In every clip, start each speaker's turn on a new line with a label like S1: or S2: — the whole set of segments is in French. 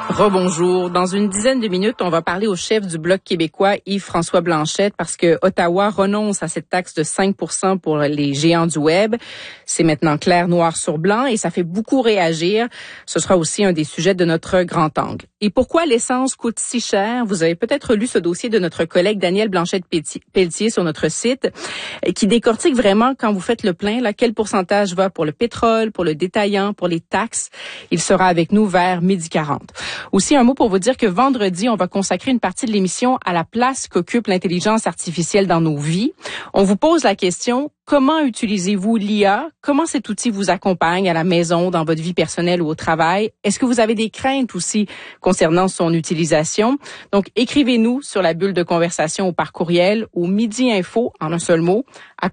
S1: Rebonjour. Dans une dizaine de minutes, on va parler au chef du Bloc québécois, Yves-François Blanchet, parce que Ottawa renonce à cette taxe de 5% pour les géants du web. C'est maintenant clair, noir sur blanc, et ça fait beaucoup réagir. Ce sera aussi un des sujets de notre grand angle. Et pourquoi l'essence coûte si cher? Vous avez peut-être lu ce dossier de notre collègue Daniel Blanchette-Pelletier sur notre site, qui décortique vraiment, quand vous faites le plein, là, quel pourcentage va pour le pétrole, pour le détaillant, pour les taxes. Il sera avec nous vers 12h40. Aussi, un mot pour vous dire que vendredi, on va consacrer une partie de l'émission à la place qu'occupe l'intelligence artificielle dans nos vies. On vous pose la question, comment utilisez-vous l'IA? Comment cet outil vous accompagne à la maison, dans votre vie personnelle ou au travail? Est-ce que vous avez des craintes aussi concernant son utilisation? Donc, écrivez-nous sur la bulle de conversation ou par courriel au midi-info, en un seul mot, à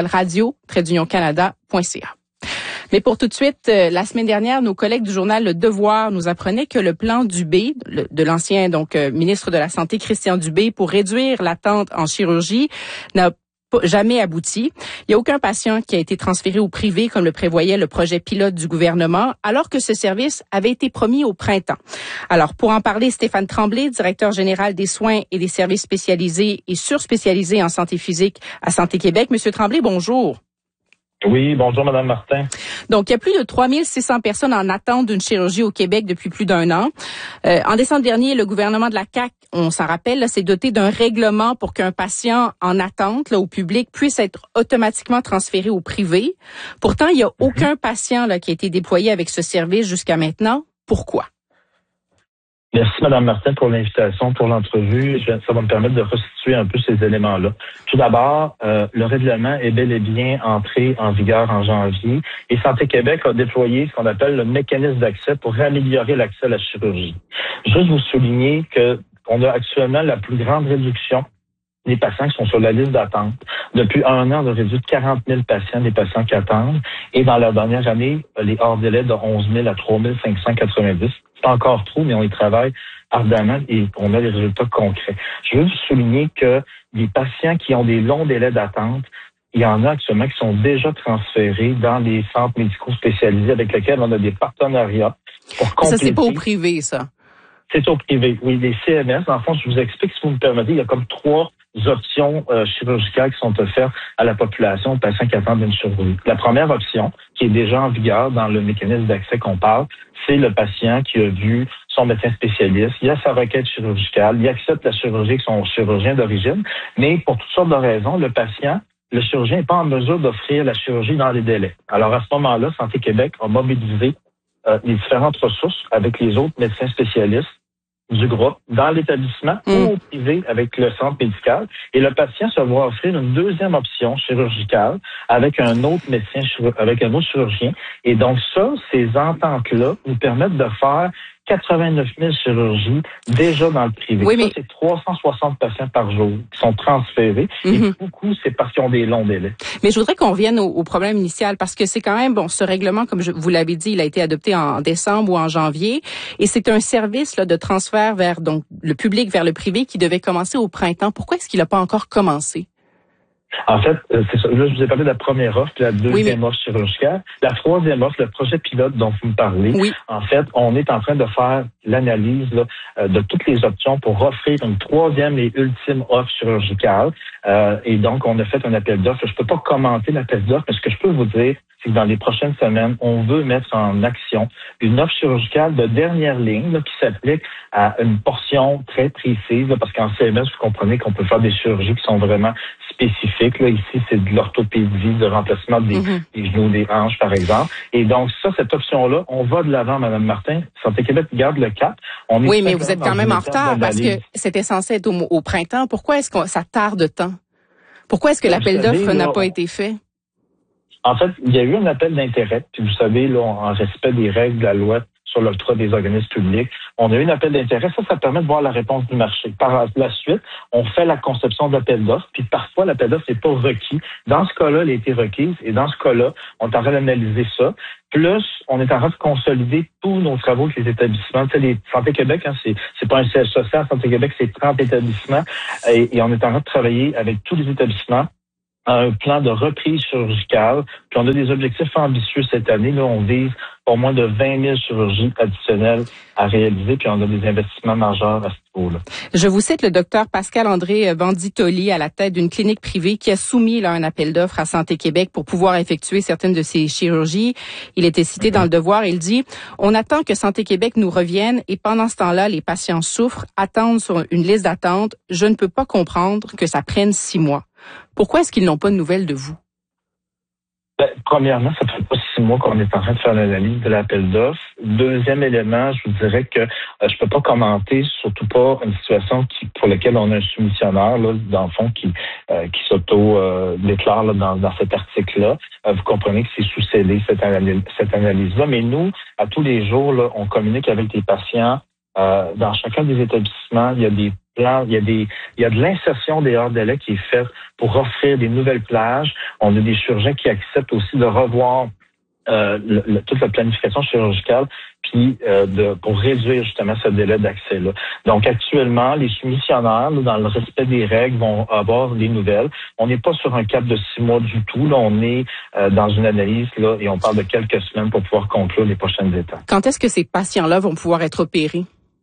S1: commercialradio-canada.ca. Mais pour tout de suite, la semaine dernière, nos collègues du journal Le Devoir nous apprenaient que le plan Dubé, de l'ancien ministre de la Santé Christian Dubé, pour réduire l'attente en chirurgie, n'a jamais abouti. Il n'y a aucun patient qui a été transféré au privé comme le prévoyait le projet pilote du gouvernement, alors que ce service avait été promis au printemps. Alors, pour en parler, Stéphane Tremblay, directeur général des soins et des services spécialisés et surspécialisés en santé physique à Santé Québec. Monsieur Tremblay, bonjour.
S2: Oui, bonjour Madame Martin.
S1: Donc, il y a plus de 3600 personnes en attente d'une chirurgie au Québec depuis plus d'un an. En décembre dernier, le gouvernement de la CAQ, on s'en rappelle, là, s'est doté d'un règlement pour qu'un patient en attente là, au public puisse être automatiquement transféré au privé. Pourtant, il n'y a aucun patient là, qui a été déployé avec ce service jusqu'à maintenant. Pourquoi?
S2: Merci Madame Martin pour l'invitation, pour l'entrevue. Ça va me permettre de restituer un peu ces éléments-là. Tout d'abord, le règlement est bel et bien entré en vigueur en janvier et Santé Québec a déployé ce qu'on appelle le mécanisme d'accès pour améliorer l'accès à la chirurgie. Juste vous souligner qu'on a actuellement la plus grande réduction des patients qui sont sur la liste d'attente. Depuis un an, on a réduit de 40 000 patients, des patients qui attendent. Et dans la dernière année, les hors délais de 11 000 à 3 590. C'est encore trop, mais on y travaille ardemment et on a des résultats concrets. Je veux vous souligner que les patients qui ont des longs délais d'attente, il y en a actuellement qui sont déjà transférés dans les centres médicaux spécialisés avec lesquels on a des partenariats pour compléter.
S1: Ça, c'est pas au privé, ça?
S2: C'est au privé, oui. Les CMS, en fond, je vous explique, si vous me permettez, il y a comme 3 options chirurgicales qui sont offertes à la population, aux patients qui attendent une chirurgie. La première option, qui est déjà en vigueur dans le mécanisme d'accès qu'on parle, c'est le patient qui a vu son médecin spécialiste, il a sa requête chirurgicale, il accepte la chirurgie avec son chirurgien d'origine, mais pour toutes sortes de raisons, le chirurgien n'est pas en mesure d'offrir la chirurgie dans les délais. Alors à ce moment-là, Santé Québec a mobilisé les différentes ressources avec les autres médecins spécialistes du groupe dans l'établissement ou au privé avec le centre médical. Et le patient se voit offrir une deuxième option chirurgicale avec un autre médecin, avec un autre chirurgien. Et donc ça, ces ententes-là nous permettent de faire 89 000 chirurgies déjà dans le privé.
S1: Oui, mais...
S2: Ça, c'est 360 patients par jour qui sont transférés. Et beaucoup, c'est parce qu'ils ont des longs délais.
S1: Mais je voudrais qu'on revienne au problème initial parce que c'est quand même, ce règlement, comme vous l'avez dit, il a été adopté en décembre ou en janvier. Et c'est un service là, de transfert vers donc le public vers le privé qui devait commencer au printemps. Pourquoi est-ce qu'il n'a pas encore commencé?
S2: En fait, c'est ça. Là, je vous ai parlé de la première offre, la deuxième offre chirurgicale. La troisième offre, le projet pilote dont vous me parlez. Oui. En fait, on est en train de faire l'analyse de toutes les options pour offrir une troisième et ultime offre chirurgicale. Et donc, on a fait un appel d'offres. Je peux pas commenter l'appel d'offres, mais ce que je peux vous dire, c'est que dans les prochaines semaines, on veut mettre en action une offre chirurgicale de dernière ligne qui s'applique à une portion très précise, parce qu'en CMS, vous comprenez qu'on peut faire des chirurgies qui sont vraiment spécifiques. Là, ici, c'est de l'orthopédie, de remplacement des genoux, des hanches, par exemple. Et donc, cette option-là, on va de l'avant, Mme Martin. Santé Québec garde le cap.
S1: Oui, mais vous êtes quand même en retard parce que c'était censé être au printemps. Pourquoi est-ce que ça tarde tant? Pourquoi est-ce que l'appel d'offres n'a pas été fait?
S2: En fait, il y a eu un appel d'intérêt. Puis vous savez, là, en respect des règles de la loi sur l'octroi des organismes publics, on a eu un appel d'intérêt. Ça permet de voir la réponse du marché. Par la suite, on fait la conception de l'appel d'offres. Puis parfois, l'appel d'offres n'est pas requis. Dans ce cas-là, elle a été requise. Et dans ce cas-là, on est en train d'analyser ça. Plus, on est en train de consolider tous nos travaux avec les établissements. Tu sais, les Santé Québec, c'est pas un siège social. Santé Québec, c'est 30 établissements. Et on est en train de travailler avec tous les établissements un plan de reprise chirurgicale. Puis on a des objectifs ambitieux cette année. Là, on vise pour moins de 20 000 chirurgies additionnelles à réaliser. Puis on a des investissements majeurs à ce niveau-là.
S1: Je vous cite le docteur Pascal-André Banditoli à la tête d'une clinique privée qui a soumis là, un appel d'offres à Santé Québec pour pouvoir effectuer certaines de ces chirurgies. Il était cité dans Le Devoir. Il dit « On attend que Santé Québec nous revienne et pendant ce temps-là, les patients souffrent, attendent sur une liste d'attente. Je ne peux pas comprendre que ça prenne 6 mois. » Pourquoi est-ce qu'ils n'ont pas de nouvelles de vous?
S2: Premièrement, ça fait pas 6 mois qu'on est en train de faire l'analyse de l'appel d'offres. Deuxième élément, je vous dirais que je peux pas commenter, surtout pas une situation pour laquelle on a un soumissionnaire, là, dans le fond, qui s'auto-déclare dans cet article-là. Vous comprenez que c'est sous scellé cette analyse-là. Mais nous, à tous les jours, là, on communique avec les patients. Dans chacun des établissements, il y a des plans, il y a de l'insertion des hors-délais qui est faite pour offrir des nouvelles plages. On a des chirurgiens qui acceptent aussi de revoir toute la planification chirurgicale, puis pour réduire justement ce délai d'accès-là. Donc actuellement, les soumissionnaires, là, dans le respect des règles, vont avoir des nouvelles. On n'est pas sur un cap de 6 mois du tout. Là, on est dans une analyse là, et on parle de quelques semaines pour pouvoir conclure les prochaines étapes.
S1: Quand est-ce que ces patients-là vont pouvoir être opérés?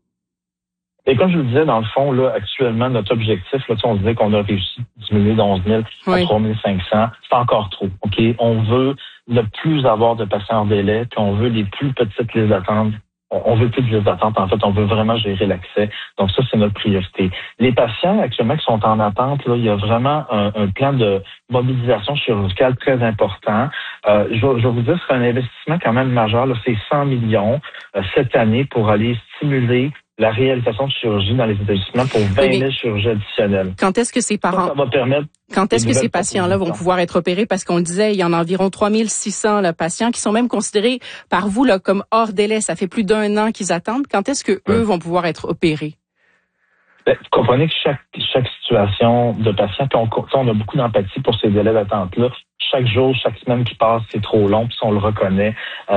S2: Et comme je vous le disais, dans le fond, là, actuellement, notre objectif, là, on disait qu'on a réussi à diminuer de 11 000 à 3 500. C'est encore trop. OK? On veut ne plus avoir de patients en délai, puis on veut les plus petites listes d'attente. On veut plus de listes d'attente. En fait, on veut vraiment gérer l'accès. Donc, ça, c'est notre priorité. Les patients, actuellement, qui sont en attente, là, il y a vraiment un plan de mobilisation chirurgicale très important. Je vais vous dire, c'est un investissement quand même majeur. Là, c'est 100 millions cette année pour aller stimuler la réalisation de chirurgie dans les établissements pour 20 000 chirurgies additionnelles.
S1: Quand est-ce que ces parents,
S2: ça va permettre
S1: quand est-ce que ces patients-là vont pouvoir être opérés? Parce qu'on le disait, il y en a environ 3 600 là, patients qui sont même considérés par vous là, comme hors délai. Ça fait plus d'1 an qu'ils attendent. Quand est-ce que eux vont pouvoir être opérés?
S2: Vous comprenez que chaque situation de patient, on a beaucoup d'empathie pour ces délais d'attente-là. Chaque jour, chaque semaine qui passe, c'est trop long, puis on le reconnaît.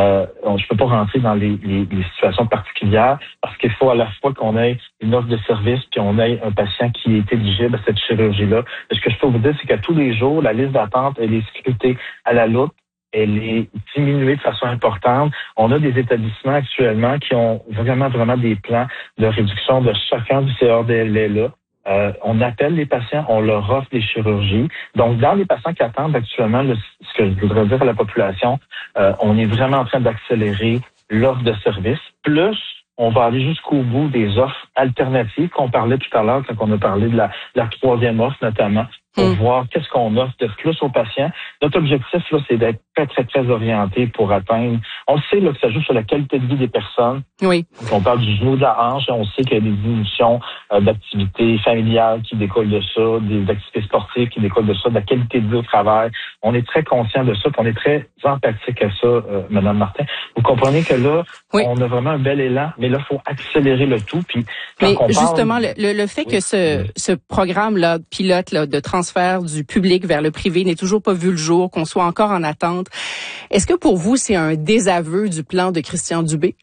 S2: Je peux pas rentrer dans les situations particulières parce qu'il faut à la fois qu'on ait une offre de service puis on ait un patient qui est éligible à cette chirurgie-là. Ce que je peux vous dire, c'est qu'à tous les jours, la liste d'attente, elle est scrutée à la loupe. Elle est diminuée de façon importante. On a des établissements actuellement qui ont vraiment des plans de réduction de chacun de ces hors-délais-là. On appelle les patients, on leur offre des chirurgies. Donc, dans les patients qui attendent actuellement, ce que je voudrais dire à la population, on est vraiment en train d'accélérer l'offre de service. Plus, on va aller jusqu'au bout des offres alternatives qu'on parlait tout à l'heure quand on a parlé de la troisième offre notamment, pour voir qu'est-ce qu'on offre de plus aux patients. Notre objectif, là, c'est d'être très orienté pour atteindre. On sait là, que ça joue sur la qualité de vie des personnes.
S1: Oui.
S2: On parle du genou, de la hanche. On sait qu'il y a des diminutions d'activités familiales qui découlent de ça, des activités sportives qui découlent de ça, de la qualité de vie au travail. On est très conscient de ça, puis on est très empathique à ça, Madame Martin. Vous comprenez que là, on a vraiment un bel élan, mais là, il faut accélérer le tout. Puis,
S1: mais justement, le fait que ce programme-là, pilote là, de transfert du public vers le privé n'ait toujours pas vu le jour, qu'on soit encore en attente, est-ce que pour vous, c'est un désaveu du plan de Christian Dubé?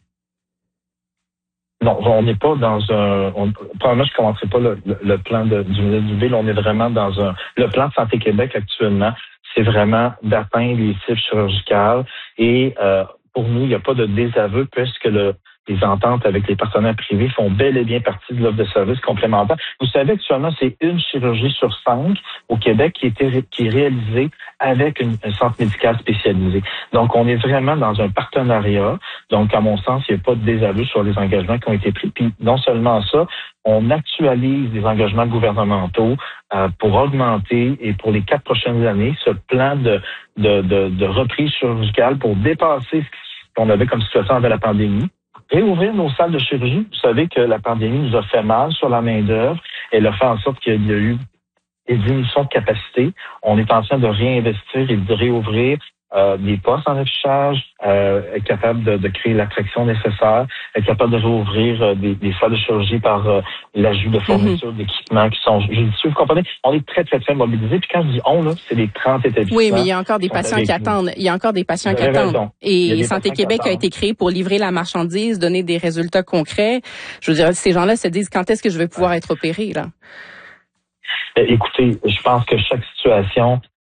S2: Non, on n'est pas dans probablement, je ne commenterai pas le plan du ministre Dubé. Là, on est vraiment dans le plan de Santé Québec actuellement, c'est vraiment d'atteindre les cibles chirurgicales. Et pour nous, il n'y a pas de désaveu puisque les ententes avec les partenaires privés font bel et bien partie de l'offre de services complémentaires. Vous savez, actuellement, c'est 1 chirurgie sur 5 au Québec qui est réalisée avec un centre médical spécialisé. Donc, on est vraiment dans un partenariat. Donc, à mon sens, il n'y a pas de désaveu sur les engagements qui ont été pris. Puis, non seulement ça, on actualise les engagements gouvernementaux pour augmenter et pour les 4 prochaines années ce plan de reprise chirurgicale pour dépasser ce qu'on avait comme situation avant la pandémie. Réouvrir nos salles de chirurgie. Vous savez que la pandémie nous a fait mal sur la main-d'œuvre. Elle a fait en sorte qu'il y a eu des diminutions de capacité. On est en train de réinvestir et de réouvrir des postes en affichage, être capable de créer l'attraction nécessaire, être capable de réouvrir des salles de chirurgie par l'ajout de fournitures, d'équipements qui sont judicieux. Vous comprenez? On est très mobilisés. Puis quand je dis on, là, c'est les 30 établissements.
S1: Oui, mais il y a encore des patients qui attendent. Il y a encore des patients qui attendent. Et Santé Québec a été créé pour livrer la marchandise, donner des résultats concrets. Je veux dire, ces gens-là se disent quand est-ce que je vais pouvoir être opéré, là?
S2: Écoutez, je pense que chaque situation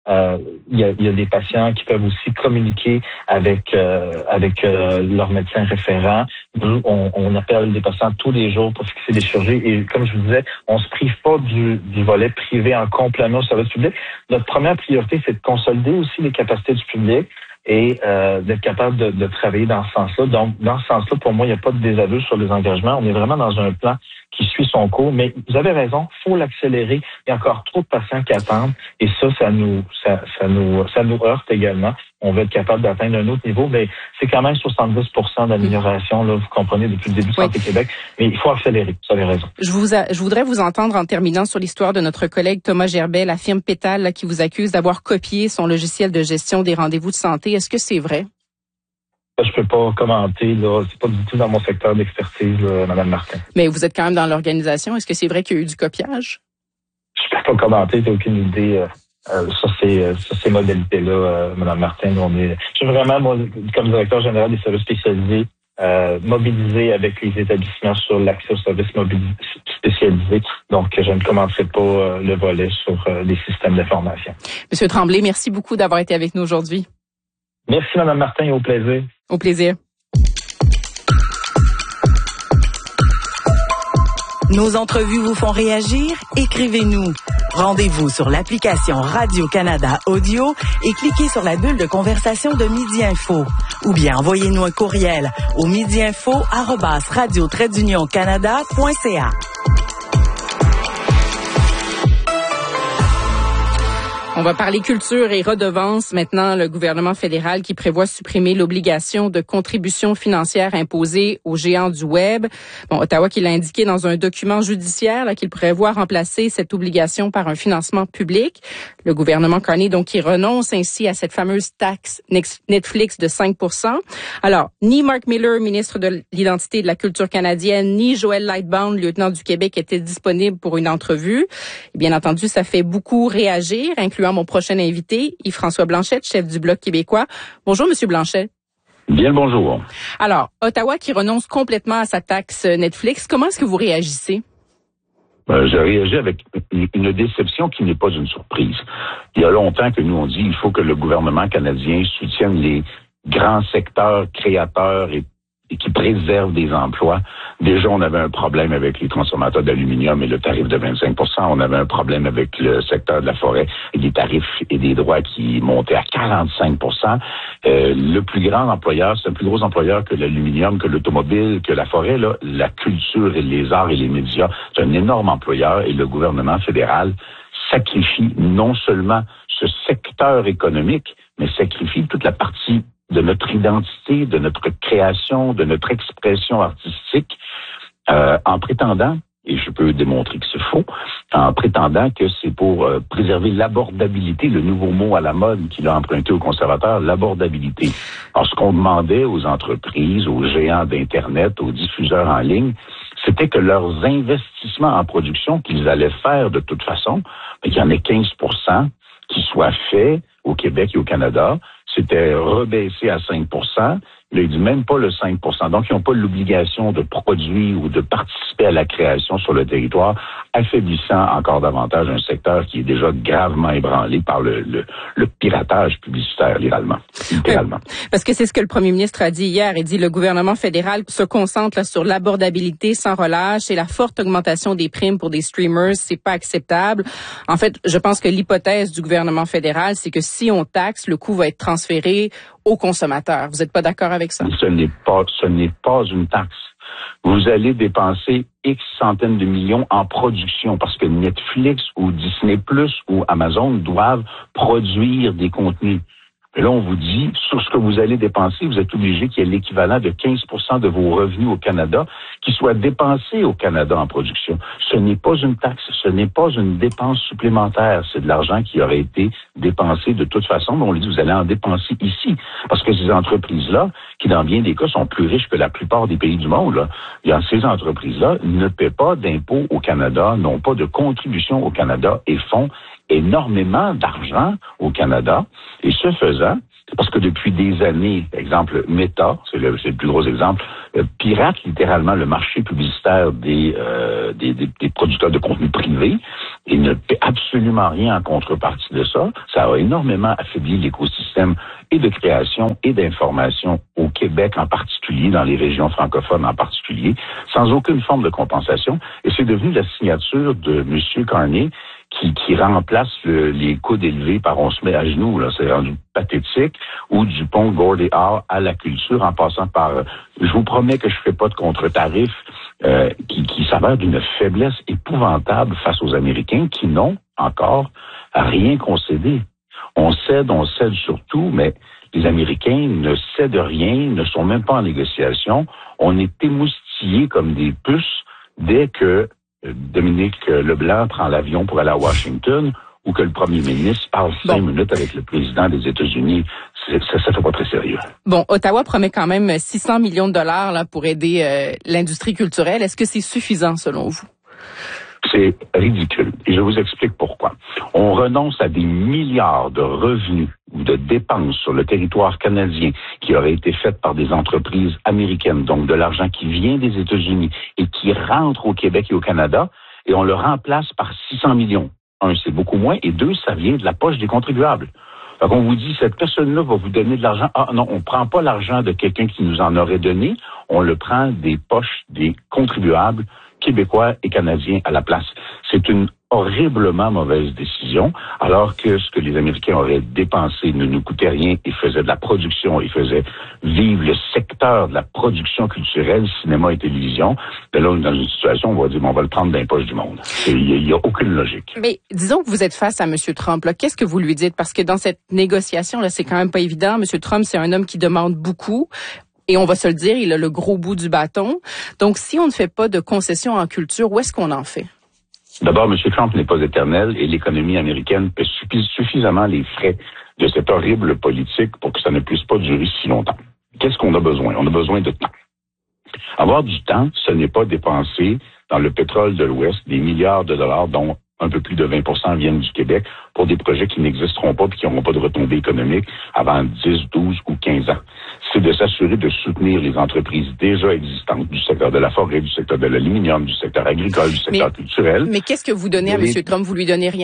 S2: Il y a des patients qui peuvent aussi communiquer avec leur médecin référent. Nous, on appelle des patients tous les jours pour fixer des chirurgies. Et comme je vous disais, on se prive pas du volet privé en complément au service public. Notre première priorité, c'est de consolider aussi les capacités du public et d'être capable de travailler dans ce sens-là. Donc, dans ce sens-là, pour moi, il n'y a pas de désaveu sur les engagements. On est vraiment dans un plan qui suit son cours. Mais vous avez raison, faut l'accélérer. Il y a encore trop de patients qui attendent. Et ça nous heurte également. On veut être capable d'atteindre un autre niveau, mais c'est quand même 70% d'amélioration, là, vous comprenez, depuis le début de Santé Québec. Mais il faut accélérer, vous avez raison.
S1: Je voudrais vous entendre en terminant sur l'histoire de notre collègue Thomas Gerbet, la firme Pétale, là, qui vous accuse d'avoir copié son logiciel de gestion des rendez-vous de santé. Est-ce que c'est vrai?
S2: Je peux pas commenter, là. C'est pas du tout dans mon secteur d'expertise, là, Mme Martin.
S1: Mais vous êtes quand même dans l'organisation. Est-ce que c'est vrai qu'il y a eu du copiage?
S2: Je peux pas commenter, j'ai aucune idée. Sur ces modalités-là, Mme Martin. Je suis vraiment, moi, comme directeur général des services spécialisés, mobilisé avec les établissements sur l'accès aux services spécialisés. Donc, je ne commenterai pas le volet sur les systèmes d'information.
S1: Monsieur Tremblay, merci beaucoup d'avoir été avec nous aujourd'hui.
S2: Merci, Mme Martin, et au plaisir.
S1: Au plaisir.
S3: Nos entrevues vous font réagir? Écrivez-nous. Rendez-vous sur l'application Radio-Canada Audio et cliquez sur la bulle de conversation de Midi Info. Ou bien envoyez-nous un courriel au midiinfo@radio-canada.ca.
S1: On va parler culture et redevances. Maintenant, le gouvernement fédéral qui prévoit supprimer l'obligation de contribution financière imposée aux géants du Web. Ottawa qui l'a indiqué dans un document judiciaire là, qu'il prévoit remplacer cette obligation par un financement public. Le gouvernement Carney, donc, qui renonce ainsi à cette fameuse taxe Netflix de 5%. Alors, ni Mark Miller, ministre de l'Identité et de la Culture canadienne, ni Joël Lightbound, lieutenant du Québec, étaient disponibles pour une entrevue. Et bien entendu, ça fait beaucoup réagir, incluant mon prochain invité, Yves-François Blanchet, chef du Bloc québécois. Bonjour, Monsieur Blanchet.
S4: Bien le bonjour.
S1: Alors, Ottawa qui renonce complètement à sa taxe Netflix, comment est-ce que vous réagissez?
S4: Je réagis avec une déception qui n'est pas une surprise. Il y a longtemps que nous on dit qu'il faut que le gouvernement canadien soutienne les grands secteurs créateurs et qui préservent des emplois. Déjà, on avait un problème avec les transformateurs d'aluminium et le tarif de 25%. On avait un problème avec le secteur de la forêt et des tarifs et des droits qui montaient à 45%. Le plus grand employeur, c'est un plus gros employeur que l'aluminium, que l'automobile, que la forêt, là, la culture et les arts et les médias. C'est un énorme employeur et le gouvernement fédéral sacrifie non seulement ce secteur économique, mais sacrifie toute la partie de notre identité, de notre création, de notre expression artistique, en prétendant, et je peux démontrer que c'est faux, en prétendant que c'est pour préserver l'abordabilité, le nouveau mot à la mode qu'il a emprunté aux conservateurs, l'abordabilité. Alors, ce qu'on demandait aux entreprises, aux géants d'Internet, aux diffuseurs en ligne, c'était que leurs investissements en production qu'ils allaient faire de toute façon, qu'il y en ait 15% qui soient faits au Québec et au Canada, c'était rebaissé à 5%. Là, il dit même pas le 5%. Donc, ils n'ont pas l'obligation de produire ou de participer à la création sur le territoire, affaiblissant encore davantage un secteur qui est déjà gravement ébranlé par le piratage publicitaire, littéralement.
S1: Parce que c'est ce que le premier ministre a dit hier. Il dit le gouvernement fédéral se concentre là, sur l'abordabilité sans relâche et la forte augmentation des primes pour des streamers, c'est pas acceptable. En fait, je pense que l'hypothèse du gouvernement fédéral, c'est que si on taxe, le coût va être transféré aux consommateurs. Vous n'êtes pas d'accord avec ça?
S4: Ce n'est pas une taxe. Vous allez dépenser X centaines de millions en production parce que Netflix ou Disney Plus ou Amazon doivent produire des contenus. Et là, on vous dit, sur ce que vous allez dépenser, vous êtes obligé qu'il y ait l'équivalent de 15% de vos revenus au Canada qui soit dépensé au Canada en production. Ce n'est pas une taxe, ce n'est pas une dépense supplémentaire. C'est de l'argent qui aurait été dépensé de toute façon, mais on lui dit, vous allez en dépenser ici. Parce que ces entreprises-là, qui dans bien des cas sont plus riches que la plupart des pays du monde, là, ces entreprises-là ne paient pas d'impôts au Canada, n'ont pas de contribution au Canada et font énormément d'argent au Canada. Et ce faisant, parce que depuis des années, exemple, Meta, c'est le plus gros exemple, pirate littéralement le marché publicitaire des producteurs de contenu privés et ne paie absolument rien en contrepartie de ça, ça a énormément affaibli l'écosystème et de création et d'information au Québec en particulier, dans les régions francophones en particulier, sans aucune forme de compensation. Et c'est devenu la signature de M. Carney qui remplace les coudes élevés par on se met à genoux, là, c'est rendu pathétique, ou du pont Gordie Howe à la culture en passant par je vous promets que je fais pas de contre-tarif, qui s'avère d'une faiblesse épouvantable face aux Américains qui n'ont encore rien concédé. On cède surtout, mais les Américains ne cèdent rien, ne sont même pas en négociation. On est émoustillés comme des puces dès que Dominique Leblanc prend l'avion pour aller à Washington ou que le premier ministre parle 5 minutes avec le président des États-Unis. Ça fait pas très sérieux.
S1: Bon, Ottawa promet quand même 600 millions de dollars là, pour aider l'industrie culturelle. Est-ce que c'est suffisant selon vous?
S4: C'est ridicule. Et je vous explique pourquoi. On renonce à des milliards de revenus ou de dépenses sur le territoire canadien qui auraient été faites par des entreprises américaines, donc de l'argent qui vient des États-Unis et qui rentre au Québec et au Canada, et on le remplace par 600 millions. Un, c'est beaucoup moins, et deux, ça vient de la poche des contribuables. Donc, on vous dit, cette personne-là va vous donner de l'argent. Ah non, on prend pas l'argent de quelqu'un qui nous en aurait donné, on le prend des poches des contribuables québécois et canadiens à la place. C'est une horriblement mauvaise décision, alors que ce que les Américains auraient dépensé ne nous coûtait rien et faisait de la production, et faisait vivre le secteur de la production culturelle, cinéma et télévision. De là, on est dans une situation où on va dire, on va le prendre dans les poches du monde. Il n'y a aucune logique.
S1: Mais disons que vous êtes face à M. Trump. Là. Qu'est-ce que vous lui dites? Parce que dans cette négociation, là, c'est quand même pas évident. M. Trump, c'est un homme qui demande beaucoup. Et on va se le dire, il a le gros bout du bâton. Donc, si on ne fait pas de concessions en culture, où est-ce qu'on en fait?
S4: D'abord, M. Trump n'est pas éternel et l'économie américaine paie suffisamment les frais de cette horrible politique pour que ça ne puisse pas durer si longtemps. Qu'est-ce qu'on a besoin? On a besoin de temps. Avoir du temps, ce n'est pas dépenser dans le pétrole de l'Ouest des milliards de dollars dont un peu plus de 20% viennent du Québec pour des projets qui n'existeront pas et qui n'auront pas de retombées économiques avant 10, 12 ou 15 ans. C'est de s'assurer de soutenir les entreprises déjà existantes du secteur de la forêt, du secteur de l'aluminium, du secteur agricole, du secteur culturel.
S1: Mais qu'est-ce que vous donnez à M. Trump? Vous lui donnez rien?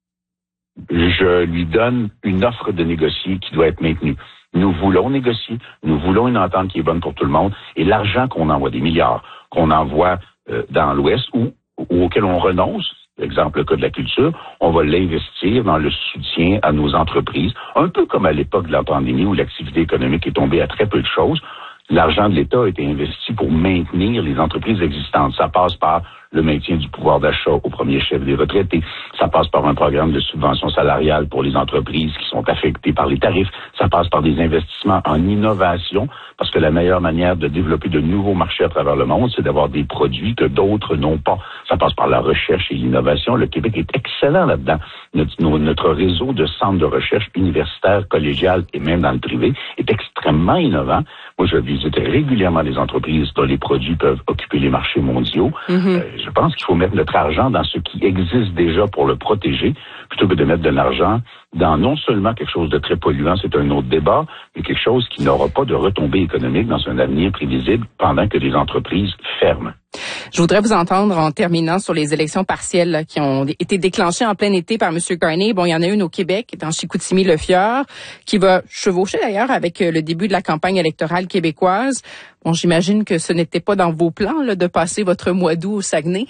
S4: Je lui donne une offre de négocier qui doit être maintenue. Nous voulons négocier, nous voulons une entente qui est bonne pour tout le monde, et l'argent qu'on envoie, des milliards, qu'on envoie dans l'Ouest ou auquel on renonce, exemple le cas de la culture, on va l'investir dans le soutien à nos entreprises, un peu comme à l'époque de la pandémie où l'activité économique est tombée à très peu de choses. L'argent de l'État a été investi pour maintenir les entreprises existantes. Ça passe par le maintien du pouvoir d'achat au premier chef des retraités. Ça passe par un programme de subvention salariale pour les entreprises qui sont affectées par les tarifs. Ça passe par des investissements en innovation, parce que la meilleure manière de développer de nouveaux marchés à travers le monde, c'est d'avoir des produits que d'autres n'ont pas. Ça passe par la recherche et l'innovation. Le Québec est excellent là-dedans. Notre réseau de centres de recherche universitaires, collégiales et même dans le privé est extrêmement innovant. Moi, je visite régulièrement les entreprises dont les produits peuvent occuper les marchés mondiaux. Je pense qu'il faut mettre notre argent dans ce qui existe déjà pour le protéger, plutôt que de mettre de l'argent dans non seulement quelque chose de très polluant, c'est un autre débat, mais quelque chose qui n'aura pas de retombées économiques dans un avenir prévisible pendant que les entreprises ferment.
S1: Je voudrais vous entendre en terminant sur les élections partielles là, qui ont été déclenchées en plein été par M. Carney. Bon, il y en a une au Québec, dans Chicoutimi-Le-Fjord, qui va chevaucher d'ailleurs avec le début de la campagne électorale québécoise. Bon, j'imagine que ce n'était pas dans vos plans là, de passer votre mois d'août au Saguenay.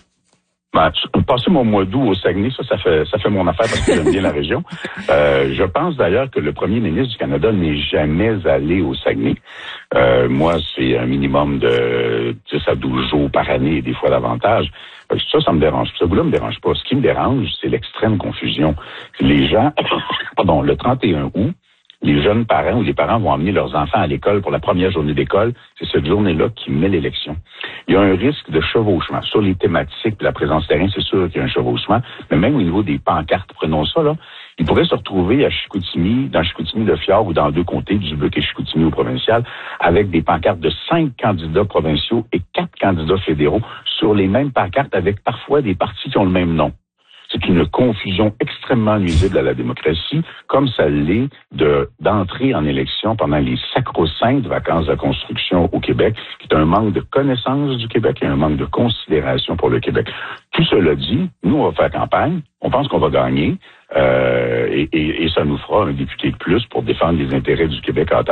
S4: Passer mon mois d'août au Saguenay, ça fait mon affaire parce que j'aime bien la région. Je pense d'ailleurs que le premier ministre du Canada n'est jamais allé au Saguenay. Moi, c'est un minimum de 10 à 12 jours par année et des fois davantage. Ça me dérange. Ce bout-là me dérange pas. Ce qui me dérange, c'est l'extrême confusion. Les gens, le 31 août, les jeunes parents ou les parents vont emmener leurs enfants à l'école pour la première journée d'école. C'est cette journée-là qui met l'élection. Il y a un risque de chevauchement. Sur les thématiques, la présence terrain, c'est sûr qu'il y a un chevauchement. Mais même au niveau des pancartes, prenons ça, là, ils pourraient se retrouver à Chicoutimi, dans Chicoutimi-Le-Fjord ou dans 2 comtés, Dubuque et Chicoutimi au provincial, avec des pancartes de 5 candidats provinciaux et 4 candidats fédéraux sur les mêmes pancartes avec parfois des partis qui ont le même nom. C'est une confusion extrêmement nuisible à la démocratie, comme ça l'est d'entrer en élection pendant les sacro-saintes vacances de construction au Québec, qui est un manque de connaissance du Québec et un manque de considération pour le Québec. Tout cela dit, nous, on va faire campagne, on pense qu'on va gagner, et ça nous fera un député de plus pour défendre les intérêts du Québec à